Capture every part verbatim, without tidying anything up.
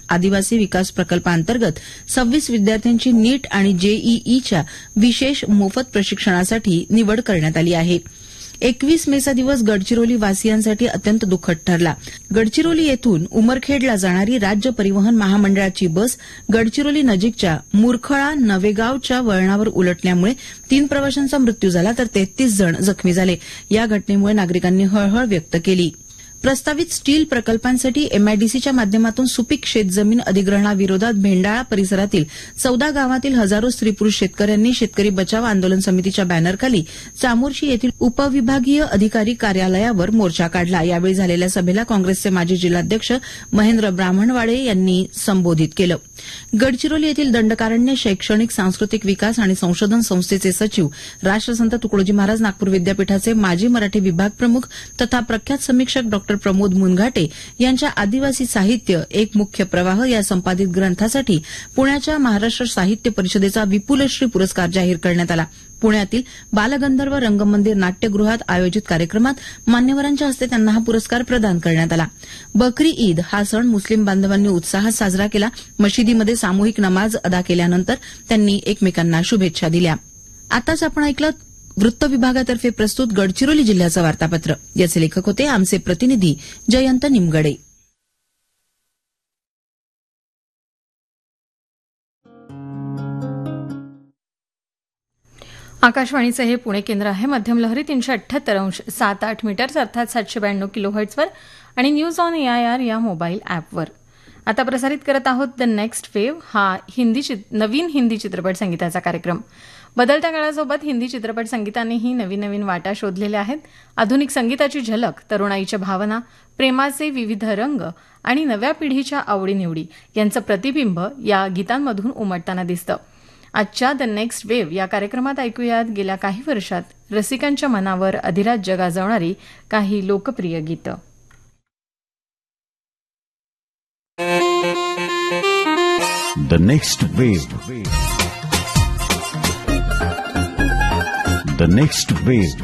आदिवासी विकास प्रकल्पांतर्गत सव्वीस विद्यार्थ्यांची नीट आणि जेईईच्या विशेष मोफत प्रशिक्षणासाठी निवड करण्यात आली आहे. एकवीस मेचा दिवस गडचिरोली वासियांसाठी अत्यंत दुःखद ठरला. गडचिरोली येथून उमरखेडला जाणारी राज्य परिवहन महामंडळाची बस गडचिरोली नजीकच्या मुरखळा नवेगावच्या वळणावर उलटल्यामुळे तीन प्रवाशांचा मृत्यू झाला तर तेहतीस जण जखमी झाले. या घटनेमुळे नागरिकांनी हळहळ व्यक्त केली. प्रस्तावित स्टील प्रकल्पांसाठी एमआयडीसीच्या माध्यमातून सुपीक शेतजमीन अधिग्रहणाविरोधात भेंडाळा परिसरातील चौदा गावातील हजारो स्त्री पुरुष शेतकऱ्यांनी शेतकरी बचाव आंदोलन समितीच्या बॅनरखाली चामोर्शी येथील उपविभागीय अधिकारी कार्यालयावर मोर्चा काढला. यावेळी झालेल्या सभेला काँग्रेसचे माजी जिल्हाध्यक्ष महेंद्र ब्राह्मणवाडे यांनी संबोधित केलं. गडचिरोली येथील दंडकारण्य शैक्षणिक सांस्कृतिक विकास आणि संशोधन संस्थेचे सचिव, राष्ट्रसंत तुकडोजी महाराज नागपूर विद्यापीठाचे माजी मराठी विभाग प्रमुख तथा प्रख्यात समीक्षक डॉ प्रमोद मुनघाटे यांच्या आदिवासी साहित्य एक मुख्य प्रवाह या संपादित ग्रंथासाठी पुण्याच्या महाराष्ट्र साहित्य परिषदेचा विपुलश्री पुरस्कार जाहीर करण्यात आला. पुण्यातील बालगंधर्व रंगमंदिर नाट्यगृहात आयोजित कार्यक्रमात मान्यवरांच्या हस्ते त्यांना हा पुरस्कार प्रदान करण्यात आला. बकरी ईद हा सण मुस्लिम बांधवांनी उत्साहात साजरा केला. मशिदीमध्ये सामूहिक नमाज अदा केल्यानंतर त्यांनी एकमेकांना शुभेच्छा दिल्या. आताच आपण ऐकलं वृत्त विभागातर्फे प्रस्तुत गडचिरोली जिल्ह्याचं वार्तापत्र. याचे लेखक होते आमचे प्रतिनिधी जयंत निमगडे. आकाशवाणीचं हे पुणे केंद्र आहे. मध्यम लहरी तीनशे अठ्ठ्याहत्तर अंश सात आठ मीटर्स अर्थात सातशे ब्याण्णव किलो हर्ट्झवर आणि न्यूज ऑन एआयआर या मोबाईल ॲपवर. आता प्रसारित करत आहोत द नेक्स्ट वेव्ह हा हिंदी नवीन हिंदी चित्रपट संगीताचा कार्यक्रम. बदलत्या काळासोबत हिंदी चित्रपट संगीतानेही नवीन नवीन वाटा शोधलेल्या आहेत. आधुनिक संगीताची झलक, तरुणाईच्या भावना, प्रेमाचे विविध रंग आणि नव्या पिढीच्या आवडीनिवडी यांचं प्रतिबिंब या गीतांमधून उमटताना दिसतं. आजच्या द नेक्स्ट वेव्ह या कार्यक्रमात ऐकूयात गेल्या काही वर्षात रसिकांच्या मनावर अधिराज्य गाजवणारी काही लोकप्रिय गीतं. The next wave. The next wave.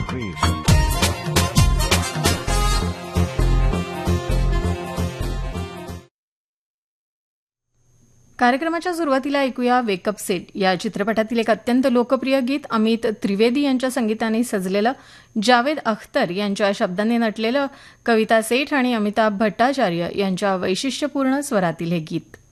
कार्यक्रमाच्या सुरुवातीला ऐकूया वेकअप सेट या चित्रपटातील एक अत्यंत लोकप्रिय गीत. अमित त्रिवेदी यांच्या संगीताने सजलेलं, जावेद अख्तर यांच्या शब्दांनी नटलेलं, कविता सेठ आणि अमिताभ भट्टाचार्य यांच्या वैशिष्ट्यपूर्ण स्वरातील हे गीत.